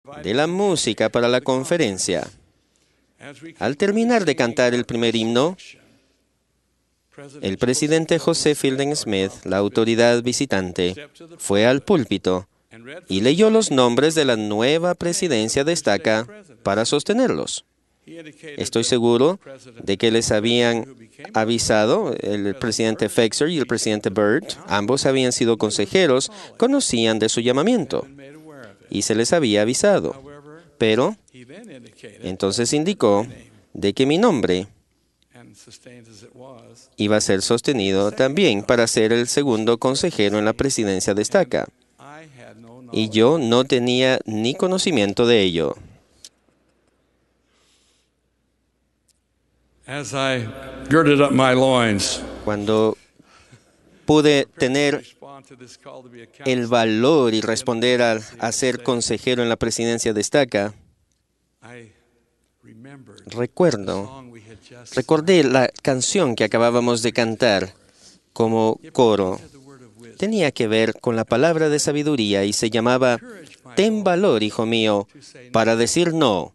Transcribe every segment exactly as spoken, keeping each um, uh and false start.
de la música para la conferencia. Al terminar de cantar el primer himno, el presidente José Fielding Smith, la autoridad visitante, fue al púlpito y leyó los nombres de la nueva presidencia de estaca para sostenerlos. Estoy seguro de que les habían avisado, el presidente Fexer y el presidente Byrd, ambos habían sido consejeros, conocían de su llamamiento y se les había avisado. Pero entonces indicó de que mi nombre iba a ser sostenido también para ser el segundo consejero en la presidencia de estaca. Y yo no tenía ni conocimiento de ello. As I girded up my loins, Cuando pude tener el valor y responder a, a ser consejero en la presidencia de estaca, recuerdo, recordé la canción que acabábamos de cantar como coro. Tenía que ver con la palabra de sabiduría y se llamaba "Ten valor, hijo mío, para decir no".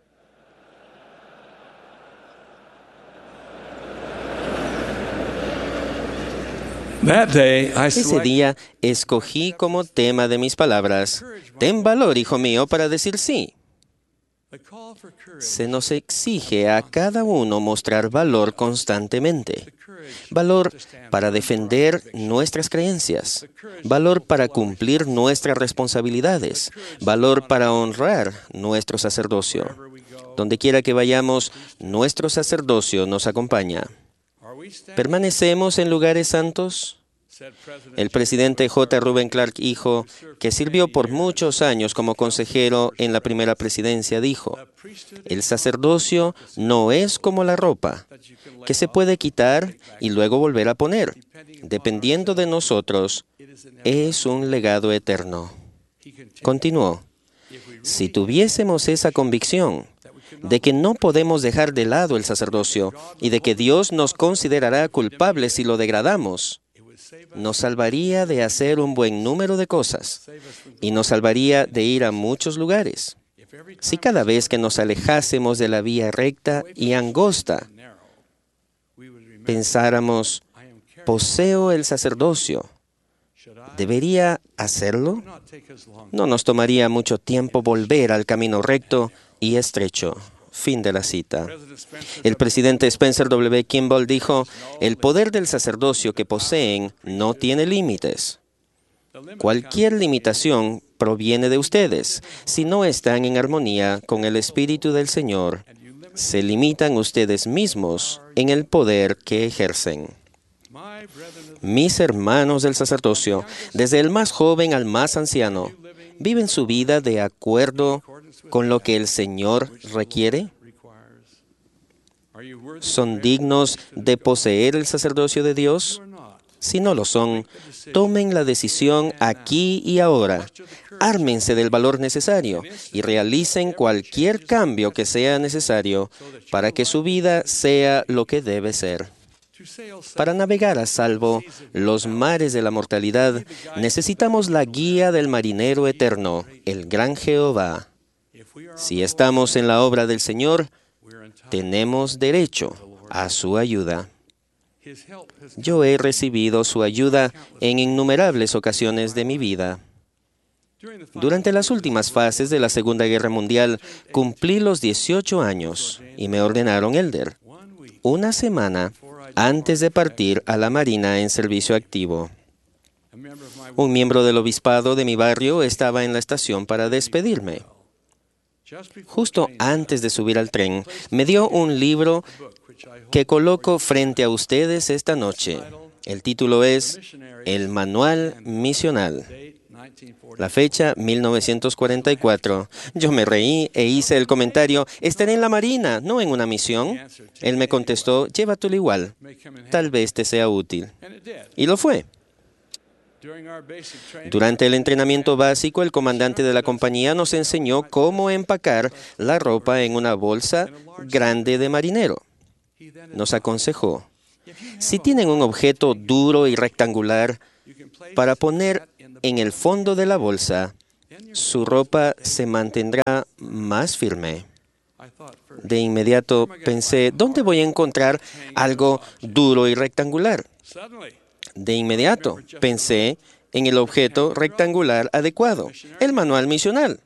that day I Ese selected día escogí como tema de mis palabras, "Ten valor, hijo mío, para decir sí". the call for courage. Se nos exige a cada uno mostrar valor constantemente. Valor para defender nuestras creencias. Valor para cumplir nuestras responsabilidades. Valor para honrar nuestro sacerdocio. Donde quiera que vayamos, nuestro sacerdocio nos acompaña. Are we standing? ¿Permanecemos en lugares santos? Said President El presidente J. Reuben Clark, hijo, que sirvió por muchos años como consejero en la primera presidencia, dijo: "El sacerdocio no es como la ropa, que se puede quitar y luego volver a poner. Dependiendo de nosotros, es un legado eterno". Continuó: "Si tuviésemos esa convicción de que no podemos dejar de lado el sacerdocio y de que Dios nos considerará culpables si lo degradamos, nos salvaría de hacer un buen número de cosas y nos salvaría de ir a muchos lugares. Si cada vez que nos alejásemos de la vía recta y angosta pensáramos, poseo el sacerdocio, ¿debería hacerlo? No nos tomaría mucho tiempo volver al camino recto y estrecho". Fin de la cita. El presidente Spencer W. Kimball dijo: "El poder del sacerdocio que poseen no tiene límites. Cualquier limitación proviene de ustedes. Si no están en armonía con el Espíritu del Señor, se limitan ustedes mismos en el poder que ejercen". Mis hermanos del sacerdocio, desde el más joven al más anciano, ¿viven su vida de acuerdo con lo que el Señor requiere? ¿Son dignos de poseer el sacerdocio de Dios? Si no lo son, tomen la decisión aquí y ahora. Ármense del valor necesario y realicen cualquier cambio que sea necesario para que su vida sea lo que debe ser. Para navegar a salvo los mares de la mortalidad, necesitamos la guía del marinero eterno, el gran Jehová. Si estamos en la obra del Señor, tenemos derecho a su ayuda. Yo he recibido su ayuda en innumerables ocasiones de mi vida. Durante las últimas fases de la Segunda Guerra Mundial, cumplí los dieciocho años y me ordenaron elder, una semana antes de partir a la Marina en servicio activo. Un miembro del obispado de mi barrio estaba en la estación para despedirme. Justo antes de subir al tren, me dio un libro que coloco frente a ustedes esta noche. El título es El Manual Misional. La fecha, mil novecientos cuarenta y cuatro. Yo me reí e hice el comentario: "Estaré en la Marina, no en una misión". Él me contestó: "Llévatelo igual. Tal vez te sea útil". Y lo fue. Durante el entrenamiento básico, el comandante de la compañía nos enseñó cómo empacar la ropa en una bolsa grande de marinero. Nos aconsejó: si tienen un objeto duro y rectangular para poner en el fondo de la bolsa, su ropa se mantendrá más firme. De inmediato pensé, ¿dónde voy a encontrar algo duro y rectangular? De inmediato pensé en el objeto rectangular adecuado, el manual misional.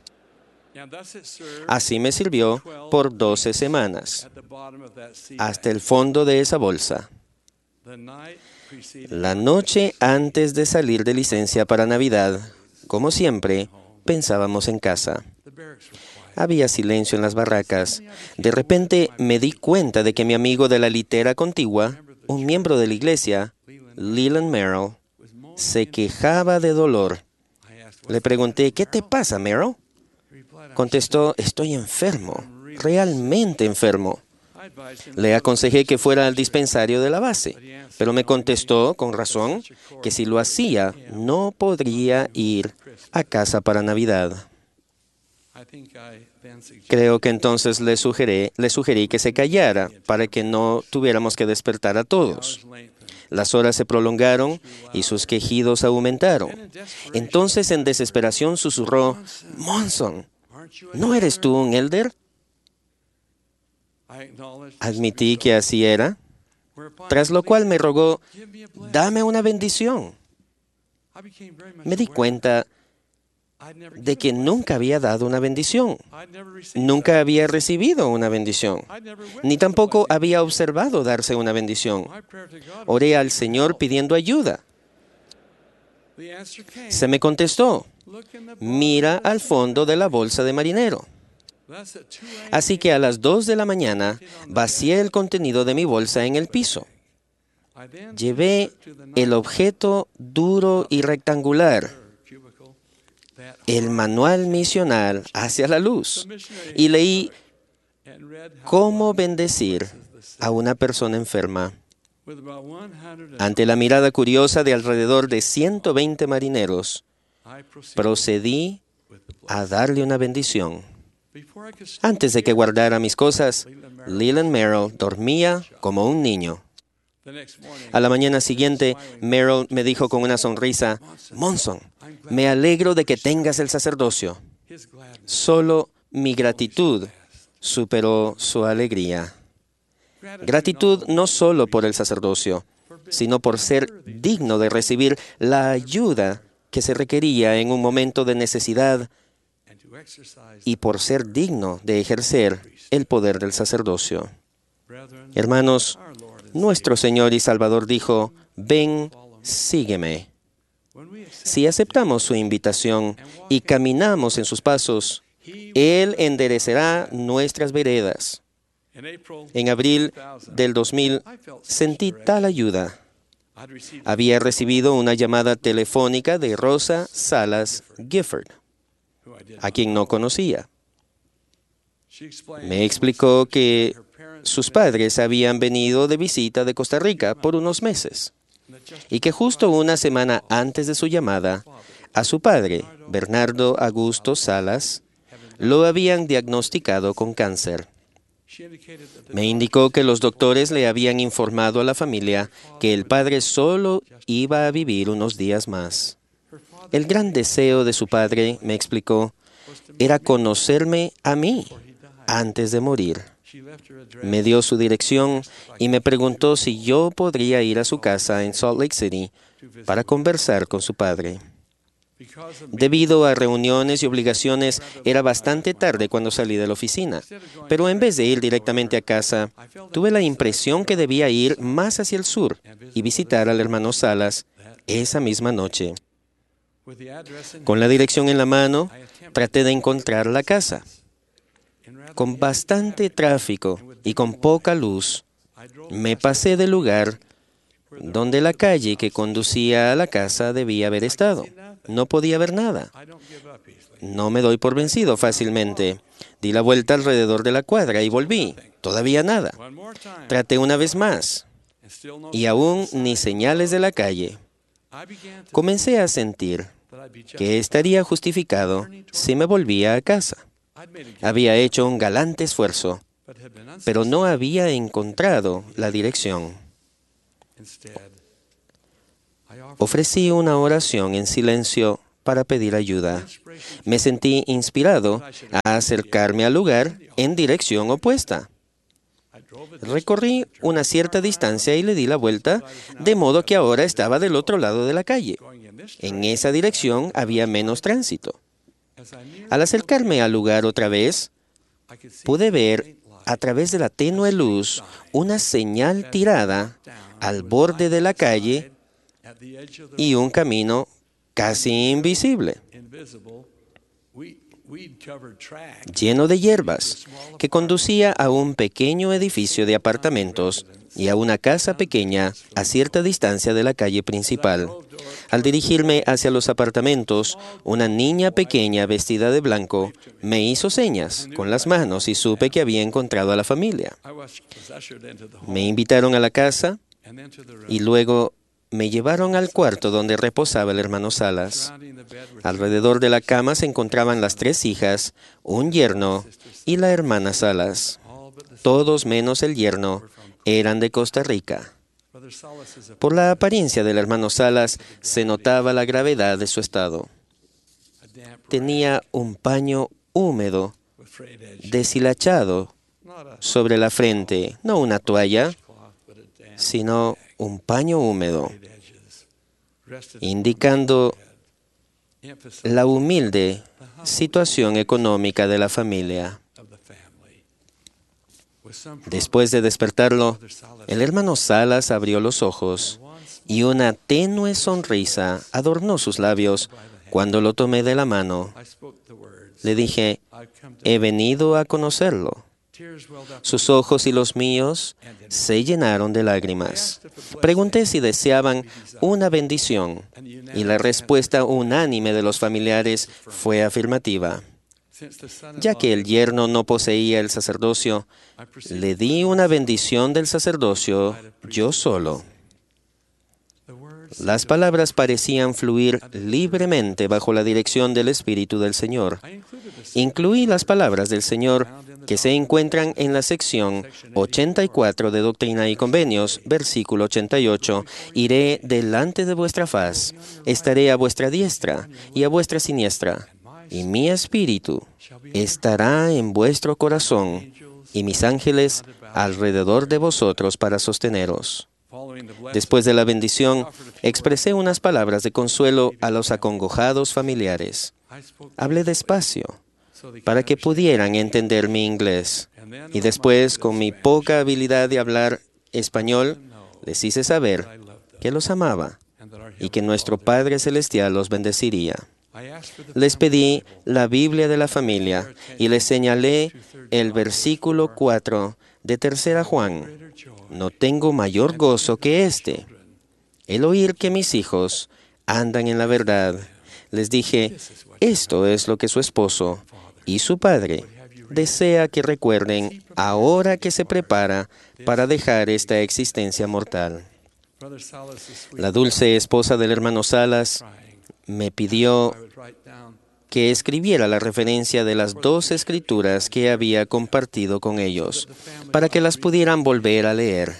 Así me sirvió por doce semanas, hasta el fondo de esa bolsa. La noche antes de salir de licencia para Navidad, como siempre, pensábamos en casa. Había silencio en las barracas. De repente me di cuenta de que mi amigo de la litera contigua, un miembro de la iglesia, Leland Merrill, se quejaba de dolor. Le pregunté, ¿qué te pasa, Merrill? Contestó, estoy enfermo, realmente enfermo. Le aconsejé que fuera al dispensario de la base, pero me contestó, con razón, que si lo hacía, no podría ir a casa para Navidad. Creo que entonces le sugerí, le sugerí que se callara para que no tuviéramos que despertar a todos. Las horas se prolongaron y sus quejidos aumentaron. Entonces, en desesperación, susurró, Monson, ¿no eres tú un elder? Admití que así era, tras lo cual me rogó, dame una bendición. Me di cuenta de que nunca había dado una bendición. Nunca había recibido una bendición, ni tampoco había observado darse una bendición. Oré al Señor pidiendo ayuda. Se me contestó, mira al fondo de la bolsa de marinero. Así que a las dos de la mañana vacié el contenido de mi bolsa en el piso. Llevé el objeto duro y rectangular, el manual misional, hacia la luz y leí cómo bendecir a una persona enferma. Ante la mirada curiosa de alrededor de ciento veinte marineros, procedí a darle una bendición. Antes de que guardara mis cosas, Leland Merrill dormía como un niño. A la mañana siguiente, Merrill me dijo con una sonrisa, Monson, me alegro de que tengas el sacerdocio. Solo mi gratitud superó su alegría. Gratitud no solo por el sacerdocio, sino por ser digno de recibir la ayuda que se requería en un momento de necesidad y por ser digno de ejercer el poder del sacerdocio. Hermanos, nuestro Señor y Salvador dijo, ven, sígueme. Si aceptamos su invitación y caminamos en sus pasos, Él enderecerá nuestras veredas. En abril del dos mil sentí tal ayuda. Había recibido una llamada telefónica de Rosa Salas Gifford, a quien no conocía. Me explicó que sus padres habían venido de visita de Costa Rica por unos meses y que justo una semana antes de su llamada, a su padre, Bernardo Augusto Salas, lo habían diagnosticado con cáncer. Me indicó que los doctores le habían informado a la familia que el padre solo iba a vivir unos días más. El gran deseo de su padre, me explicó, era conocerme a mí antes de morir. Me dio su dirección y me preguntó si yo podría ir a su casa en Salt Lake City para conversar con su padre. Debido a reuniones y obligaciones, era bastante tarde cuando salí de la oficina, pero en vez de ir directamente a casa, tuve la impresión que debía ir más hacia el sur y visitar al hermano Salas esa misma noche. Con la dirección en la mano, traté de encontrar la casa. Con bastante tráfico y con poca luz, me pasé del lugar donde la calle que conducía a la casa debía haber estado. No podía ver nada. No me doy por vencido fácilmente. Di la vuelta alrededor de la cuadra y volví. Todavía nada. Traté una vez más y aún ni señales de la calle. Comencé a sentir que estaría justificado si me volvía a casa. Había hecho un galante esfuerzo, pero no había encontrado la dirección. Ofrecí una oración en silencio para pedir ayuda. Me sentí inspirado a acercarme al lugar en dirección opuesta. Recorrí una cierta distancia y le di la vuelta, de modo que ahora estaba del otro lado de la calle. En esa dirección había menos tránsito. Al acercarme al lugar otra vez, pude ver a través de la tenue luz una señal tirada al borde de la calle y un camino casi invisible, lleno de hierbas, que conducía a un pequeño edificio de apartamentos y a una casa pequeña a cierta distancia de la calle principal. Al dirigirme hacia los apartamentos, una niña pequeña vestida de blanco me hizo señas con las manos y supe que había encontrado a la familia. Me invitaron a la casa y luego me llevaron al cuarto donde reposaba el hermano Salas. Alrededor de la cama se encontraban las tres hijas, un yerno y la hermana Salas. Todos menos el yerno eran de Costa Rica. Por la apariencia del hermano Salas se notaba la gravedad de su estado. Tenía un paño húmedo, deshilachado sobre la frente, no una toalla, sino un paño húmedo, indicando la humilde situación económica de la familia. Después de despertarlo, el hermano Salas abrió los ojos y una tenue sonrisa adornó sus labios cuando lo tomé de la mano. Le dije, he venido a conocerlo. Sus ojos y los míos se llenaron de lágrimas. Pregunté si deseaban una bendición y la respuesta unánime de los familiares fue afirmativa. Ya que el yerno no poseía el sacerdocio, le di una bendición del sacerdocio yo solo. Las palabras parecían fluir libremente bajo la dirección del Espíritu del Señor. Incluí las palabras del Señor que se encuentran en la sección ochenta y cuatro de Doctrina y Convenios, versículo ochenta y ocho. Iré delante de vuestra faz, estaré a vuestra diestra y a vuestra siniestra, y mi espíritu estará en vuestro corazón, y mis ángeles alrededor de vosotros para sosteneros. Después de la bendición, expresé unas palabras de consuelo a los acongojados familiares. Hablé despacio para que pudieran entender mi inglés, y después, con mi poca habilidad de hablar español, les hice saber que los amaba y que nuestro Padre Celestial los bendeciría. Les pedí la Biblia de la familia y les señalé el versículo cuatro de Tercera Juan. No tengo mayor gozo que este, el oír que mis hijos andan en la verdad. Les dije, esto es lo que su esposo y su padre desea que recuerden ahora que se prepara para dejar esta existencia mortal. La dulce esposa del hermano Salas me pidió que escribiera la referencia de las dos escrituras que había compartido con ellos, para que las pudieran volver a leer.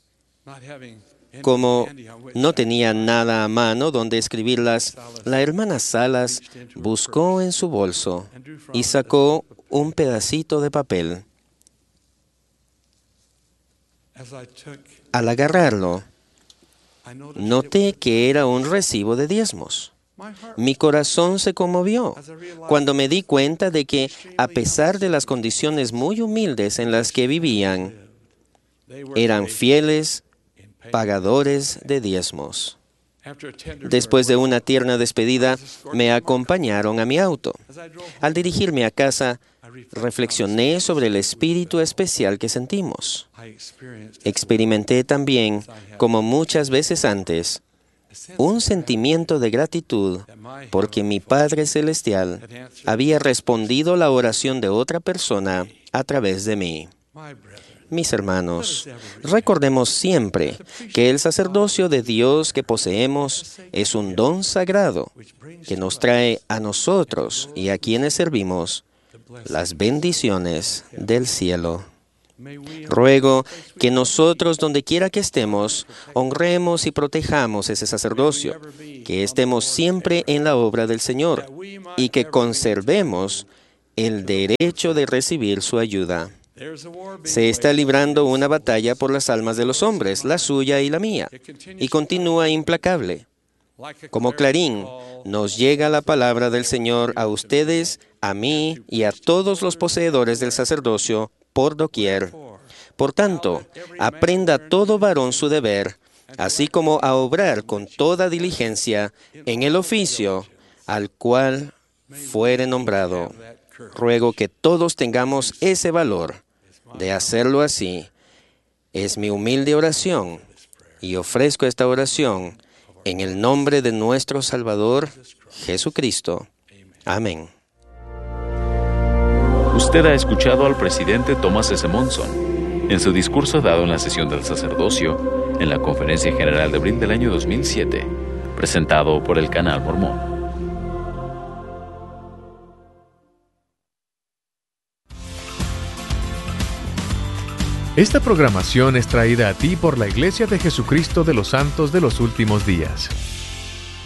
Como no tenía nada a mano donde escribirlas, la hermana Salas buscó en su bolso y sacó un pedacito de papel. Al agarrarlo, noté que era un recibo de diezmos. Mi corazón se conmovió cuando me di cuenta de que, a pesar de las condiciones muy humildes en las que vivían, eran fieles pagadores de diezmos. Después de una tierna despedida, me acompañaron a mi auto. Al dirigirme a casa, reflexioné sobre el espíritu especial que sentimos. Experimenté también, como muchas veces antes, un sentimiento de gratitud porque mi Padre Celestial había respondido la oración de otra persona a través de mí. Mis hermanos, recordemos siempre que el sacerdocio de Dios que poseemos es un don sagrado que nos trae a nosotros y a quienes servimos las bendiciones del cielo. Ruego que nosotros, donde quiera que estemos, honremos y protejamos ese sacerdocio, que estemos siempre en la obra del Señor y que conservemos el derecho de recibir su ayuda. Se está librando una batalla por las almas de los hombres, la suya y la mía, y continúa implacable. Como clarín, nos llega la palabra del Señor a ustedes, a mí y a todos los poseedores del sacerdocio por doquier. Por tanto, aprenda todo varón su deber, así como a obrar con toda diligencia en el oficio al cual fuere nombrado. Ruego que todos tengamos ese valor de hacerlo así. Es mi humilde oración y ofrezco esta oración en el nombre de nuestro Salvador, Jesucristo. Amén. Usted ha escuchado al presidente Thomas S. Monson en su discurso dado en la sesión del sacerdocio en la Conferencia General de abril del año dos mil siete, presentado por el Canal Mormón. Esta programación es traída a ti por la Iglesia de Jesucristo de los Santos de los Últimos Días.